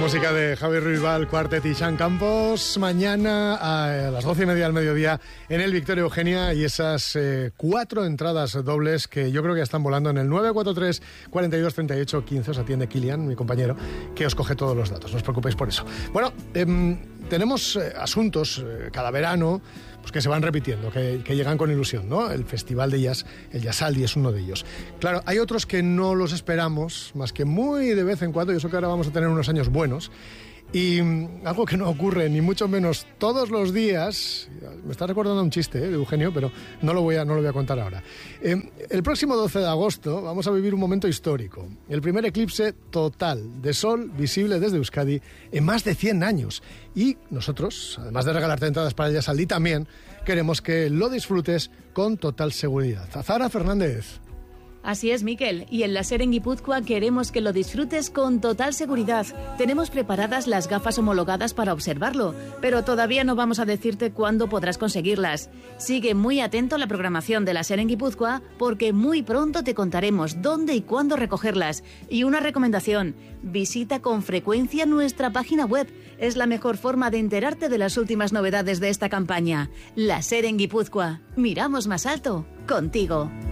música de Javi Ruibal, Quartet y Xan Campos. Mañana a las 12:30 del mediodía en el Victoria Eugenia, y esas 4 entradas dobles que yo creo que ya están volando en el 943 42 38 15. Os atiende Kilian, mi compañero, que os coge todos los datos. No os preocupéis por eso. Bueno, tenemos asuntos cada verano pues que se van repitiendo, que llegan con ilusión, ¿no? El Festival de Jazz, el Jazzaldi, es uno de ellos. Claro, hay otros que no los esperamos, más que muy de vez en cuando, y eso que ahora vamos a tener unos años buenos. Y algo que no ocurre ni mucho menos todos los días. Me está recordando un chiste de Eugenio, pero no lo voy a contar ahora. El próximo 12 de agosto vamos a vivir un momento histórico. El primer eclipse total de sol visible desde Euskadi en más de 100 años. Y nosotros, además de regalarte entradas para el Jazzaldi, también queremos que lo disfrutes con total seguridad. Zahara Fernández. Así es, Miquel, y en la SER en Guipúzcoa queremos que lo disfrutes con total seguridad. Tenemos preparadas las gafas homologadas para observarlo, pero todavía no vamos a decirte cuándo podrás conseguirlas. Sigue muy atento a la programación de la SER en Guipúzcoa, porque muy pronto te contaremos dónde y cuándo recogerlas. Y una recomendación: visita con frecuencia nuestra página web. Es la mejor forma de enterarte de las últimas novedades de esta campaña. La SER en Guipúzcoa. Miramos más alto, contigo.